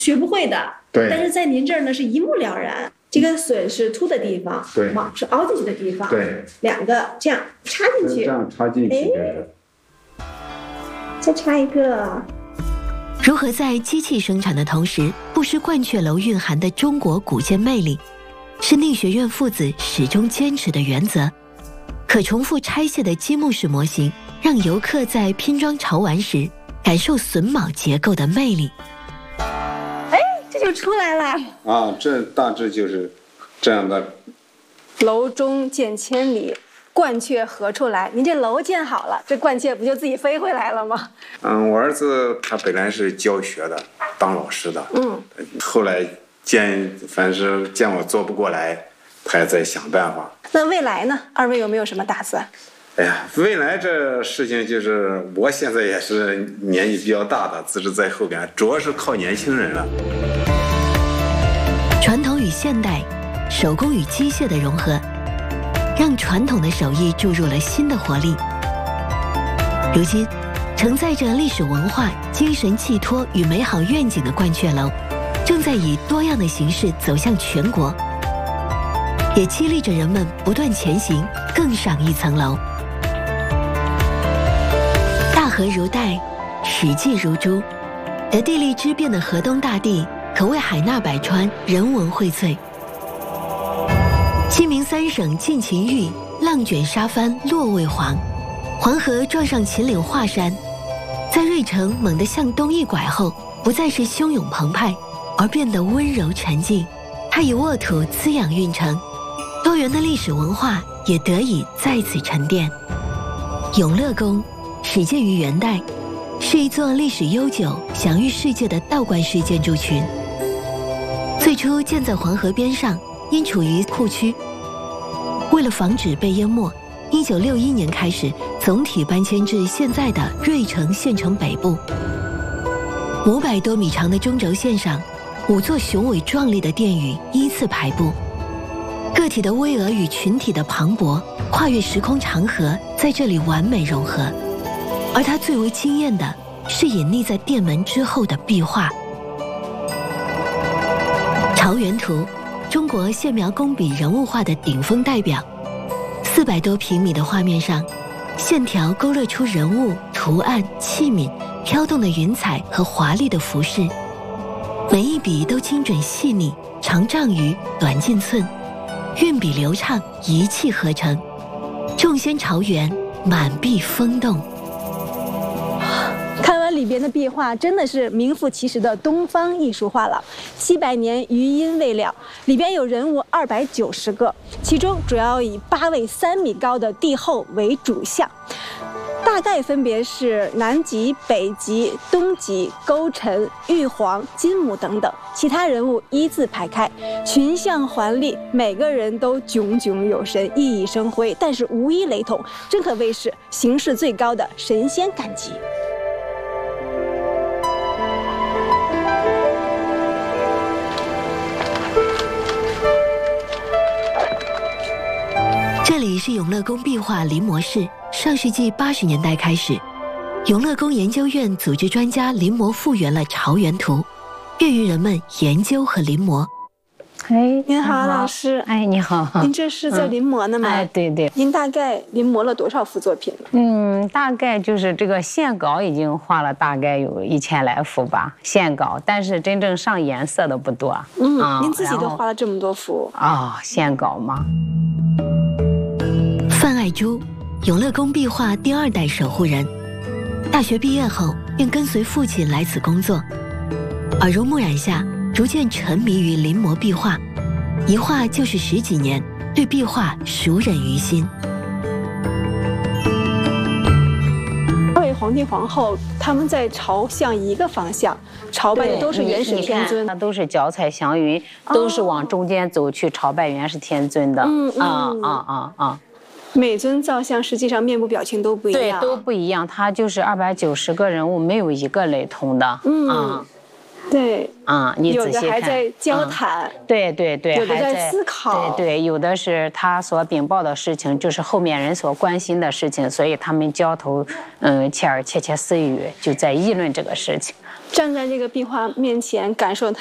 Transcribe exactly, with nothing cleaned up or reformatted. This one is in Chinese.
学不会的。 对。 但是在您这儿呢是一目了然。这个榫是凸的地方， 对， 卯是凹进去的地方， 对， 两个这样插进去， 这样插进去， 哎，再插一个。 如何在机器生产的同时不失鹳雀楼蕴含的中国古建魅力，是宁学院父子始终坚持的原则。可重复拆卸的积木式模型，让游客在拼装潮玩时感受榫卯结构的魅力。 就出来了啊！这大致就是这样的。 楼中见千里，鹳雀何处来？您这楼建好了，这鹳雀不就自己飞回来了吗？ 嗯，我儿子他本来是教学的，当老师的。嗯，后来见，反正见我做不过来，他也在想办法。 那未来呢？二位有没有什么打算？ 哎呀，未来这事情就是，我现在也是年纪比较大的，资质在后边，主要是靠年轻人了。 传统与现代，手工与机械的融合，让传统的手艺注入了新的活力。如今，承载着历史文化、精神寄托与美好愿景的鹳雀楼，正在以多样的形式走向全国，也激励着人们不断前行，更上一层楼。大河如带，史记如珠，而地利之变的河东大地，可谓海纳百川，人文荟萃。西明三省尽情域，浪卷沙帆落未黄。黄河撞上秦岭华山，在芮城猛地向东一拐后，不再是汹涌澎湃，而变得温柔沉静。它以沃土滋养运城，多元的历史文化也得以在此沉淀。永乐宫始建于元代，是一座历史悠久、享誉世界的道观式建筑群。最初建在黄河边上，因处于库区，为了防止被淹没，一九六一年开始总体搬迁至现在的芮城县城北部。五百多米长的中轴线上，五座雄伟壮丽的殿宇依次排布，个体的巍峨与群体的磅礴，跨越时空长河，在这里完美融合。而它最为惊艳的是隐匿在殿门之后的壁画。潮原图，中国线描工笔人物画的顶峰代表。四百多平米的画面上，线条勾勒出人物、图案、器皿、飘动的云彩和华丽的服饰，每一笔都精准细腻，长丈余，短近寸，运笔流畅，一气呵成。众仙朝元，满壁风动。 看完里边的壁画，真的是名副其实的东方艺术画了。七百年余音未了，里边有人物二百九十个，其中主要以八位三米高的帝后为主像，大概分别是南极、北极、东极、勾陈、玉皇、金母等等，其他人物依次排开，群像环立，每个人都炯炯有神，熠熠生辉，但是无一雷同，真可谓是形式最高的神仙赶集。 这里是永乐宫壁画临摹室。上世纪八十年代开始，永乐宫研究院组织专家临摹复原了潮原图，便于人们研究和临摹。 哎，您好，老师。 哎，你好。 您这是在临摹呢吗？ 嗯、哎，对对。 您大概临摹了多少幅作品呢？ 嗯，大概就是这个线稿已经画了大概有一千来幅吧，线稿，但是真正上颜色的不多。 嗯，啊、您自己都画了这么多幅啊、哦？线稿吗？ 范爱珠，永乐宫壁画第二代守护人，大学毕业后便跟随父亲来此工作，耳濡目染下，逐渐沉迷于临摹壁画，一画就是十几年，对壁画熟稔于心。 二位皇帝皇后他们在朝向一个方向朝拜的都是元始天尊， 那都是脚踩祥云，都是往中间走去朝拜元始天尊的。 嗯啊啊啊啊！ 每尊造像实际上面部表情都不一样， 对，都不一样。它就是二百九十个人物，没有一个雷同的。 嗯， 啊， 对， 啊，你仔细看， 有的还在交谈， 嗯、对对对， 有的还在思考， 对对，有的是他所禀报的事情，就是后面人所关心的事情，所以他们交头，嗯，切耳窃窃私语，就在议论这个事情。 站在这个壁画面前，感受它